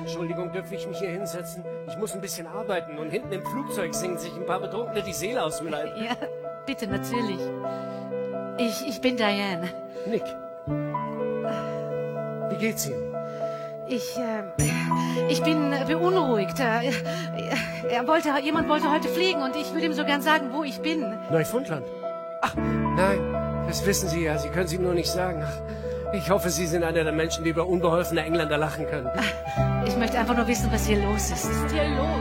Entschuldigung, dürfte ich mich hier hinsetzen? Ich muss ein bisschen arbeiten und hinten im Flugzeug singen sich ein paar Betrunkene die Seele aus dem Leib. Ja, bitte, natürlich. Ich bin Diane. Nick. Wie geht's Ihnen? Ich bin beunruhigt. Jemand wollte heute fliegen und ich würde ihm so gern sagen, wo ich bin. Neufundland? Ach, nein, das wissen Sie ja. Sie können es ihm nur nicht sagen. Ach, ich hoffe, Sie sind einer der Menschen, die über unbeholfene Engländer lachen können. Ich möchte einfach nur wissen, was hier los ist. Was ist hier los?